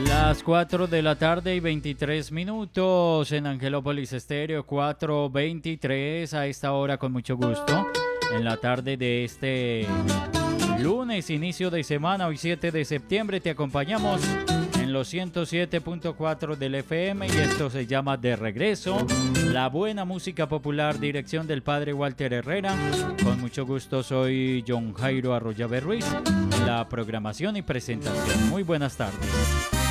Las 4 de la tarde y 23 minutos en Angelópolis Estéreo, 4:23 a esta hora con mucho gusto. En la tarde de este lunes, inicio de semana, hoy 7 de septiembre, te acompañamos en los 107.4 del FM y esto se llama De Regreso, la buena música popular, dirección del padre Walter Herrera. Con mucho gusto soy John Jairo Arroyave Ruiz, la programación y presentación. Muy buenas tardes.